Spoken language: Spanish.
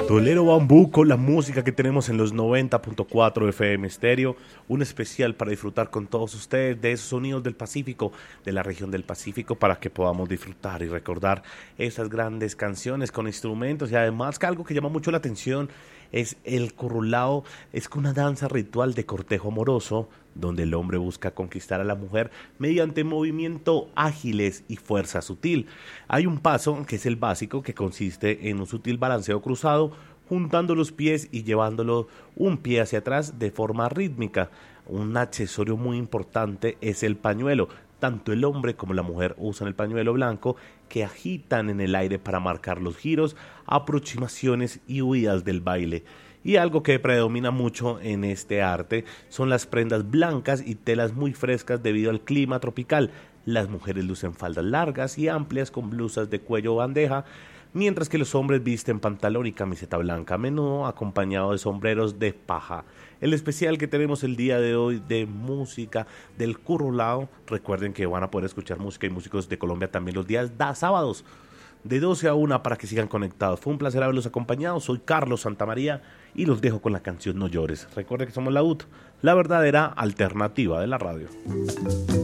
Tolero Bambú con la música que tenemos en los 90.4 FM Estéreo, un especial para disfrutar con todos ustedes de esos sonidos del Pacífico, de la región del Pacífico, para que podamos disfrutar y recordar esas grandes canciones con instrumentos. Y además que algo que llama mucho la atención es el corrulao, es una danza ritual de cortejo amoroso donde el hombre busca conquistar a la mujer mediante movimiento ágiles y fuerza sutil. Hay un paso que es el básico, que consiste en un sutil balanceo cruzado, juntando los pies y llevándolo un pie hacia atrás de forma rítmica. Un accesorio muy importante es el pañuelo. Tanto el hombre como la mujer usan el pañuelo blanco, que agitan en el aire para marcar los giros, aproximaciones y huidas del baile. Y algo que predomina mucho en este arte son las prendas blancas y telas muy frescas debido al clima tropical. Las mujeres lucen faldas largas y amplias con blusas de cuello bandeja, mientras que los hombres visten pantalón y camiseta blanca, a menudo acompañado de sombreros de paja. El especial que tenemos el día de hoy de música del currulao, recuerden que van a poder escuchar música y músicos de Colombia también los días sábados, de 12 a 1 para que sigan conectados. Fue un placer haberlos acompañado, soy Carlos Santamaría y los dejo con la canción No Llores. Recuerden que somos la UT, la verdadera alternativa de la radio.